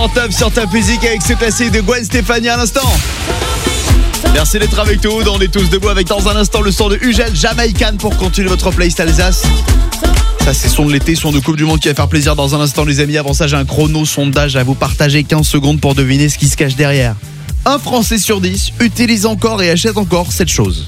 En top sur Top Music avec ce classique de Gwen Stefani à l'instant. Merci d'être avec nous. On est tous debout avec dans un instant le son de Ugel Jamaïcaine pour continuer votre playlist Alsace. Ça c'est son de l'été, son de Coupe du Monde qui va faire plaisir dans un instant les amis. Avant ça j'ai un chrono sondage à vous partager, 15 secondes pour deviner ce qui se cache derrière. Un Français sur 10 utilise encore et achète encore cette chose.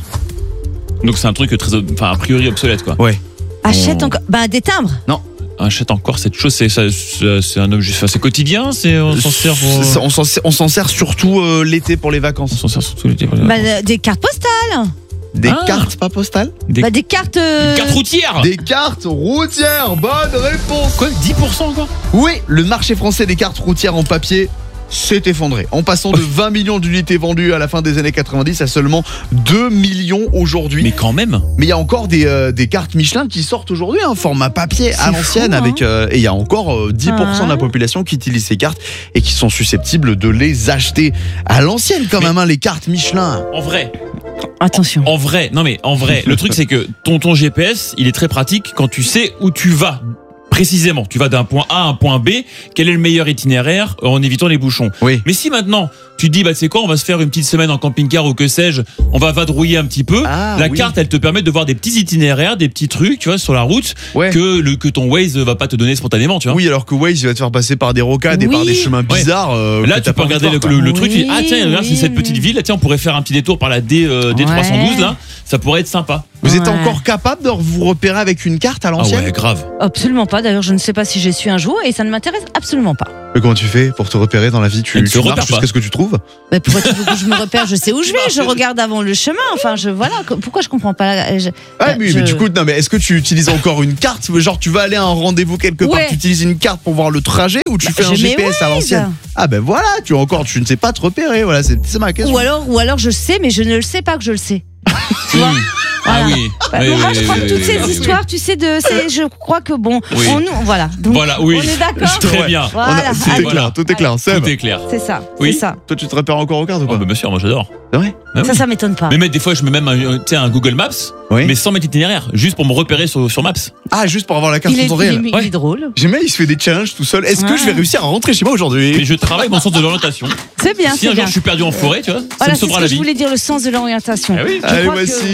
Donc c'est un truc très, a priori obsolète quoi. Ouais. Achète encore. Des timbres. Non. Achète encore cette chose, c'est un objet, c'est quotidien, on s'en sert pour... On s'en sert surtout l'été pour les vacances. On s'en sert surtout l'été pour les vacances. Des cartes postales. Des cartes pas postales. Des cartes. Cartes routières. Des cartes routières. Bonne réponse. Quoi, 10% encore? Oui, le marché français des cartes routières en papier s'est effondré, en passant de 20 millions d'unités vendues à la fin des années 90 à seulement 2 millions aujourd'hui. Mais quand même. Mais il y a encore des cartes Michelin qui sortent aujourd'hui, format papier à l'ancienne, avec et il y a encore 10% de la population qui utilise ces cartes et qui sont susceptibles de les acheter à l'ancienne quand même, les cartes Michelin. En vrai. Attention. En vrai, le truc c'est que ton GPS, il est très pratique quand tu sais où tu vas. Précisément, tu vas d'un point A à un point B, quel est le meilleur itinéraire en évitant les bouchons. Oui. Mais si maintenant, tu te dis, tu sais quoi, on va se faire une petite semaine en camping-car ou que sais-je, on va vadrouiller un petit peu, carte, elle te permet de voir des petits itinéraires, des petits trucs, tu vois, sur la route, que ton Waze va pas te donner spontanément, tu vois. Oui, alors que Waze, il va te faire passer par des rocades et par des chemins bizarres. Là, tu peux regarder le truc, tu dis, tiens, regarde, c'est cette petite ville, tiens, on pourrait faire un petit détour par la D312, là, ça pourrait être sympa. Vous êtes encore capable de vous repérer avec une carte à l'ancienne? Ah ouais, grave. Absolument pas. D'ailleurs, je ne sais pas si j'y suis un jour et ça ne m'intéresse absolument pas. Mais comment tu fais pour te repérer dans la vie? Tu marches jusqu'à ce que tu trouves? Pourquoi tu veux que je me repère? Je sais où je vais. Je regarde avant le chemin. Enfin, voilà. Pourquoi je comprends pas? Mais du coup, non, mais est-ce que tu utilises encore une carte? Genre, tu vas aller à un rendez-vous quelque part, tu utilises une carte pour voir le trajet ou tu fais un GPS à l'ancienne? Ah ben voilà, tu ne sais pas te repérer. Voilà, c'est ma question. Ou alors je sais, mais je ne le sais pas que je le sais. Tu vois? Voilà. Ah oui. Moi, je crois que toutes ces histoires, tu sais, je crois que voilà. Donc, on est d'accord. Très bien. Voilà. Tout est clair. Tout est clair. C'est ça. Oui. C'est ça. Toi, tu te repères encore aux cartes ou pas? Bien sûr, moi j'adore. C'est vrai? Ça m'étonne pas. Mais des fois, je mets même un Google Maps, mais sans mettre itinéraire, juste pour me repérer sur Maps. Ah, juste pour avoir la carte en temps réel. Il est drôle. J'aime bien, il se fait des challenges tout seul. Est-ce que je vais réussir à rentrer chez moi aujourd'hui? Mais je travaille mon sens de l'orientation. C'est bien. Si un jour je suis perdu en forêt, tu vois, ça me sauvera la vie. Je voulais dire le sens de l'orientation. Allez, voici